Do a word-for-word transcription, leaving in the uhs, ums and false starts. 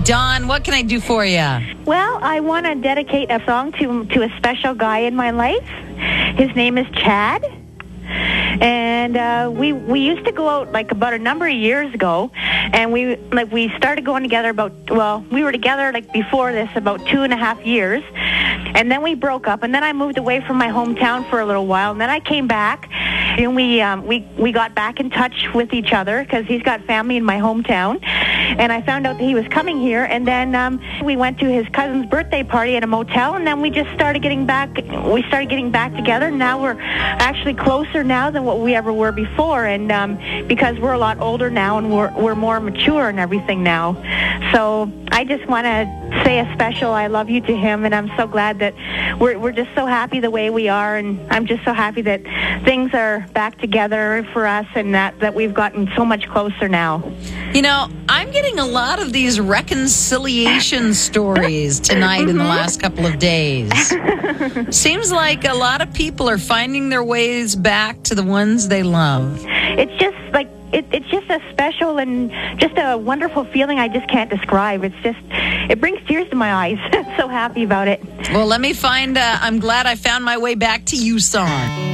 Dawn, what can I do for you? Well, I want to dedicate a song to to a special guy in my life. His name is Chad. And uh, we we used to go out like about a number of years ago, and we like we started going together about well we were together like before this about two and a half years, and then we broke up, and then I moved away from my hometown for a little while, and then I came back, and we um, we we got back in touch with each other because he's got family in my hometown, and I found out that he was coming here, and then um, we went to his cousin's birthday party at a motel, and then we just started getting back we started getting back together. Now we're actually closer now than what we ever were before, and um, because we're a lot older now and we're we're more mature and everything now. So I just want to say a special I love you to him, and I'm so glad that we're we're just so happy the way we are, and I'm just so happy that things are back together for us, and that that we've gotten so much closer now. You know, I'm getting a lot of these reconciliation stories tonight in the last couple of days. Seems like a lot of people are finding their ways back to the ones they love. It's just like it, it's just a special and just a wonderful feeling I just can't describe. It's just, it brings tears to my eyes. So happy about it. Well, let me find, uh, I'm glad I found my way back to you song.